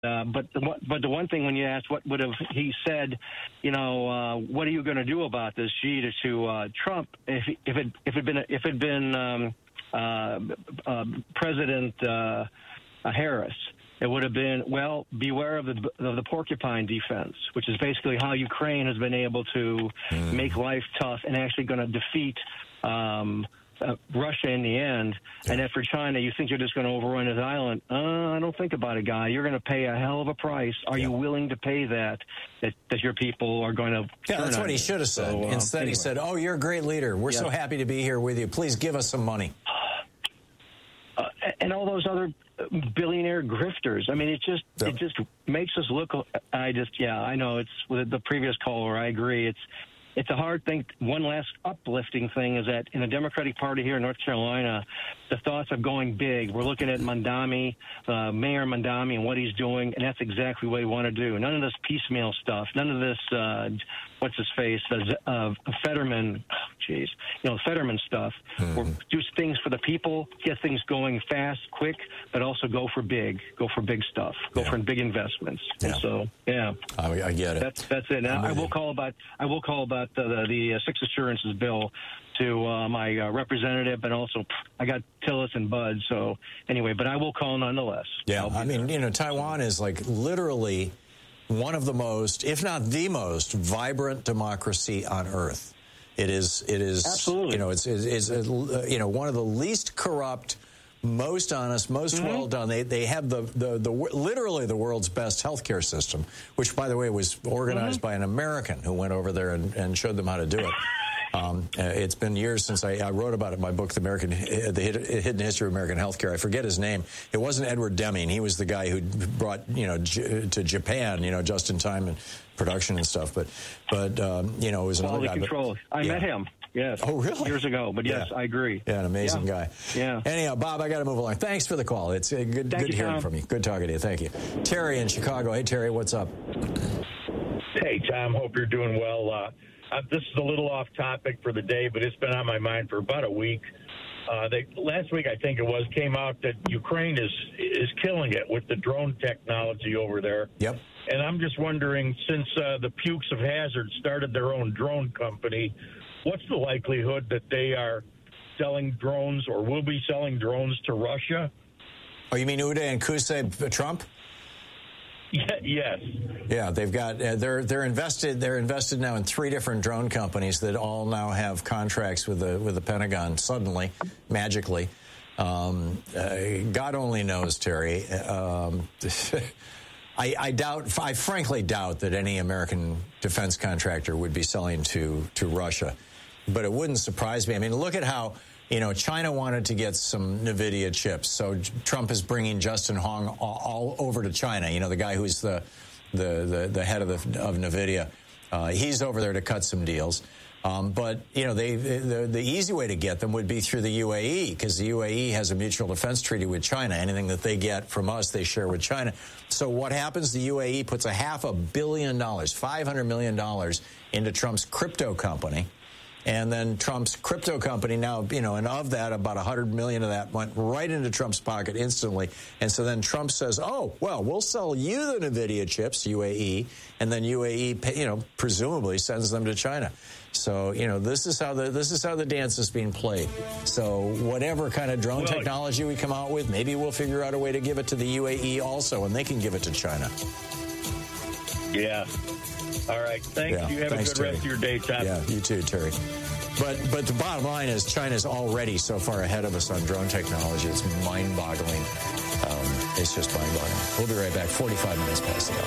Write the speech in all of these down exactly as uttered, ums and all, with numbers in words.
Uh, but the one, but the one thing when you asked what would have he said, you know, uh, what are you going to do about this, Xi, to, to uh, Trump? If if it if it been if it been um, uh, uh, President uh, Harris, it would have been, well, beware of the of the porcupine defense, which is basically how Ukraine has been able to mm. make life tough and actually going to defeat um, uh, Russia in the end. Yeah. And if for China, you think you're just going to overrun his island, uh, I don't think about it, guy. You're going to pay a hell of a price. Are yeah. you willing to pay that, that, that your people are going to Yeah, that's what he should have said. So, uh, Instead, anyway. he said, oh, you're a great leader. We're yeah. so happy to be here with you. Please give us some money. Uh, and all those other billionaire grifters. I mean, it just yep. it just makes us look. I just yeah, I know it's with the previous caller. I agree. It's it's a hard thing. One last uplifting thing is that in the Democratic Party here in North Carolina, the thoughts of going big. We're looking at Mondami, uh, Mayor Mondami, and what he's doing, and that's exactly what we want to do. None of this piecemeal stuff. None of this. Uh, what's his face? Uh, uh, Fetterman. Jeez, you know, Fetterman stuff. Mm-hmm. We're, do things for the people, get things going fast, quick, but also go for big. Go for big stuff. Go yeah. for big investments. Yeah. And so, yeah, I, I get it. That's that's it. Now, I will call about I will call about the the, the uh, six assurances bill to uh, my uh, representative, and also I got Tillis and Bud. So anyway, but I will call nonetheless. Yeah, I mean, there. you know, Taiwan is like literally one of the most, if not the most, vibrant democracy on earth. It is, it is, Absolutely. you know, it's, it's, it's uh, you know, one of the least corrupt, most honest, most mm-hmm. well done. They, they have the, the, the, literally the world's best healthcare system, which, by the way, was organized mm-hmm. by an American who went over there and, and showed them how to do it. Um, uh, it's been years since I, I wrote about it in my book, The American, uh, the Hidden History of American Healthcare. I forget his name. It wasn't Edward Deming. He was the guy who brought, you know, J- to Japan, you know, just in time and production and stuff. But, but um, you know, it was another Quality guy. control. But, I yeah. met him. Yes. Oh, really? Years ago. But yes, yeah. I agree. Yeah, an amazing yeah. guy. Yeah. Anyhow, Bob, I got to move along. Thanks for the call. It's uh, good, Thank good you, hearing Tom. from you. Good talking to you. Thank you. Terry in Chicago. Hey, Terry, what's up? Hey, Tom. Hope you're doing well. Uh, uh, this is a little off topic for the day, but it's been on my mind for about a week. Uh, they, last week, I think it was, came out that Ukraine is is killing it with the drone technology over there. Yep. And I'm just wondering, since uh, the Pukes of Hazard started their own drone company, what's the likelihood that they are selling drones or will be selling drones to Russia? Oh, you mean Uday and Qusay Trump? Yeah, yes. Yeah, they've got uh, they're they're invested they're invested now in three different drone companies that all now have contracts with the with the Pentagon. Suddenly, magically, um, uh, God only knows, Terry. Um, I, I doubt, I frankly doubt that any American defense contractor would be selling to to Russia, but it wouldn't surprise me. I mean, look at how. You know, China wanted to get some NVIDIA chips, so Trump is bringing Justin Hong all, all over to China. You know, the guy who's the the the, the head of the of NVIDIA. Uh, he's over there to cut some deals. Um, but you know, they the, the easy way to get them would be through the U A E, because the U A E has a mutual defense treaty with China. Anything that they get from us, they share with China. So what happens? The U A E puts a half a billion dollars, five hundred million dollars, into Trump's crypto company. And then Trump's crypto company now, you know, and of that, about one hundred million of that went right into Trump's pocket instantly. And so then Trump says, oh, well, we'll sell you the NVIDIA chips, U A E, and then U A E, you know, presumably sends them to China. So, you know, this is how the this is how the dance is being played. So whatever kind of drone well, technology we come out with, maybe we'll figure out a way to give it to the U A E also, and they can give it to China. Yeah. All right. Thanks. Yeah, you have thanks, a good Terry. rest of your day, Tom. Yeah, you too, Terry. But but the bottom line is China's already so far ahead of us on drone technology. It's mind-boggling. Um, it's just mind-boggling. We'll be right back. forty-five minutes past the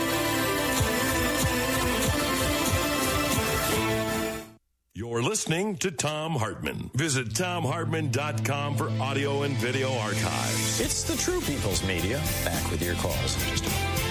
hour. You're listening to Thom Hartmann. Visit Thom Hartmann dot com for audio and video archives. It's the True People's Media. Back with your calls in just a moment.